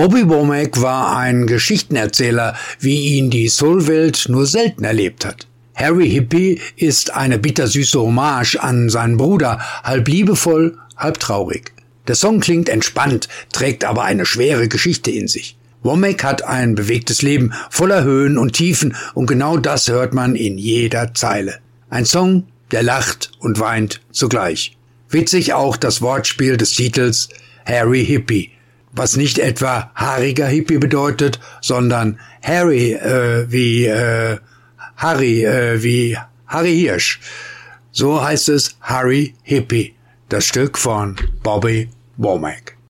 Bobby Womack war ein Geschichtenerzähler, wie ihn die Soulwelt nur selten erlebt hat. Harry Hippie ist eine bittersüße Hommage an seinen Bruder, halb liebevoll, halb traurig. Der Song klingt entspannt, trägt aber eine schwere Geschichte in sich. Womack hat ein bewegtes Leben, voller Höhen und Tiefen, und genau das hört man in jeder Zeile. Ein Song, der lacht und weint zugleich. Witzig auch das Wortspiel des Titels Harry Hippie, was nicht etwa haariger Hippie bedeutet, sondern Harry wie Harry Hirsch. So heißt es Harry Hippie, das Stück von Bobby Womack.